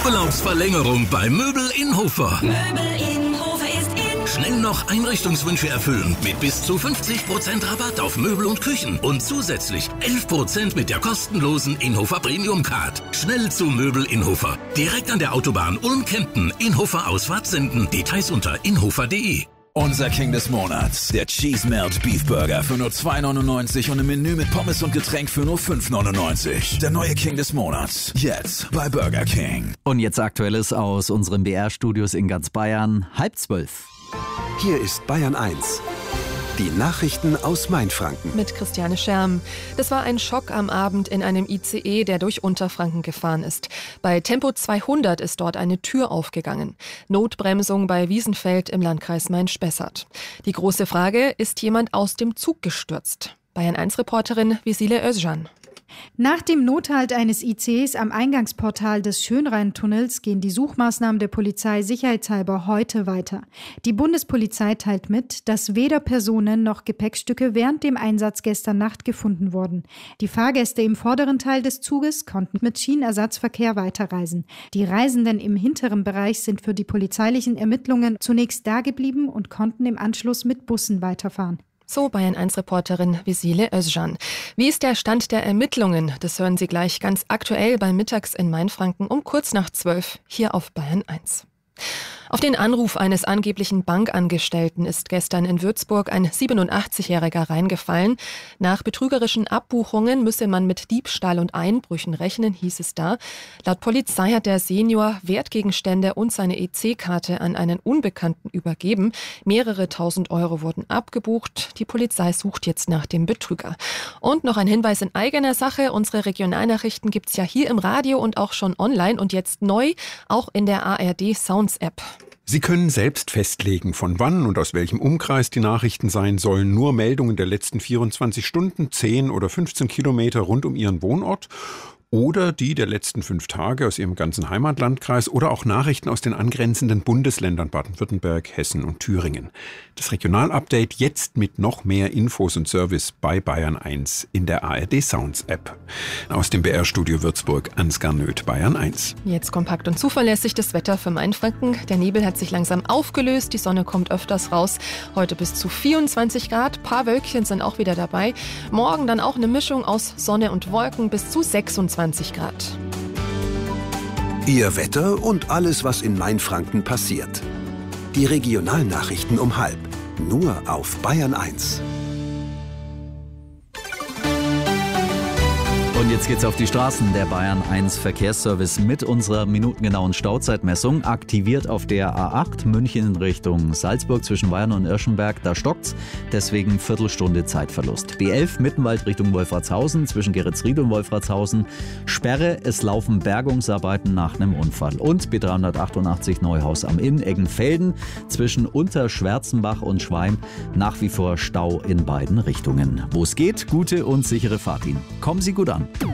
Urlaubsverlängerung bei Möbel in Hofer. Möbel in Hofer ist in. Schnell noch Einrichtungswünsche erfüllen mit bis zu 50% Rabatt auf Möbel und Küchen und zusätzlich 11% mit der kostenlosen Inhofer Premium Card. Schnell zu Möbel in Hofer. Direkt an der Autobahn Ulm-Kempten. Inhofer Ausfahrt senden. Details unter inhofer.de. Unser King des Monats, der Cheese Melt Beef Burger für nur 2,99 und ein Menü mit Pommes und Getränk für nur 5,99. Der neue King des Monats, jetzt bei Burger King. Und jetzt Aktuelles aus unseren BR-Studios in ganz Bayern, 11:30. Hier ist Bayern 1. Die Nachrichten aus Mainfranken. Mit Christiane Scherm. Das war ein Schock am Abend in einem ICE, der durch Unterfranken gefahren ist. Bei Tempo 200 ist dort eine Tür aufgegangen. Notbremsung bei Wiesenfeld im Landkreis Main-Spessart. Die große Frage, ist jemand aus dem Zug gestürzt? Bayern-1-Reporterin Wisile Özcan. Nach dem Nothalt eines ICs am Eingangsportal des Schönrheintunnels gehen die Suchmaßnahmen der Polizei sicherheitshalber heute weiter. Die Bundespolizei teilt mit, dass weder Personen noch Gepäckstücke während dem Einsatz gestern Nacht gefunden wurden. Die Fahrgäste im vorderen Teil des Zuges konnten mit Schienenersatzverkehr weiterreisen. Die Reisenden im hinteren Bereich sind für die polizeilichen Ermittlungen zunächst dageblieben und konnten im Anschluss mit Bussen weiterfahren. So Bayern-1-Reporterin Wisile Özcan. Wie ist der Stand der Ermittlungen? Das hören Sie gleich ganz aktuell bei Mittags in Mainfranken um kurz nach 12 hier auf Bayern 1. Auf den Anruf eines angeblichen Bankangestellten ist gestern in Würzburg ein 87-Jähriger reingefallen. Nach betrügerischen Abbuchungen müsse man mit Diebstahl und Einbrüchen rechnen, hieß es da. Laut Polizei hat der Senior Wertgegenstände und seine EC-Karte an einen Unbekannten übergeben. Mehrere tausend Euro wurden abgebucht. Die Polizei sucht jetzt nach dem Betrüger. Und noch ein Hinweis in eigener Sache. Unsere Regionalnachrichten gibt's ja hier im Radio und auch schon online und jetzt neu, auch in der ARD Sounds App. Sie können selbst festlegen, von wann und aus welchem Umkreis die Nachrichten sein sollen. Nur Meldungen der letzten 24 Stunden, 10 oder 15 Kilometer rund um Ihren Wohnort. Oder die der letzten 5 Tage aus Ihrem ganzen Heimatlandkreis oder auch Nachrichten aus den angrenzenden Bundesländern Baden-Württemberg, Hessen und Thüringen. Das Regionalupdate jetzt mit noch mehr Infos und Service bei Bayern 1 in der ARD Sounds App. Aus dem BR-Studio Würzburg, Ansgar Nöth, Bayern 1. Jetzt kompakt und zuverlässig das Wetter für Mainfranken. Der Nebel hat sich langsam aufgelöst, die Sonne kommt öfters raus. Heute bis zu 24 Grad, paar Wölkchen sind auch wieder dabei. Morgen dann auch eine Mischung aus Sonne und Wolken bis zu 26 Grad. Ihr Wetter und alles, was in Mainfranken passiert. Die Regionalnachrichten um 12:30. Nur auf Bayern 1. Und jetzt geht's auf die Straßen. Der Bayern 1 Verkehrsservice mit unserer minutengenauen Stauzeitmessung aktiviert auf der A8 München in Richtung Salzburg zwischen Weyern und Irschenberg. Da stockt's, deswegen Viertelstunde Zeitverlust. B11 Mittenwald Richtung Wolfratshausen zwischen Geretsried und Wolfratshausen. Sperre, es laufen Bergungsarbeiten nach einem Unfall. Und B388 Neuhaus am Inn Eggenfelden zwischen Unterschwärzenbach und Schweim nach wie vor Stau in beiden Richtungen. Wo es geht, gute und sichere Fahrt Ihnen. Kommen Sie gut an.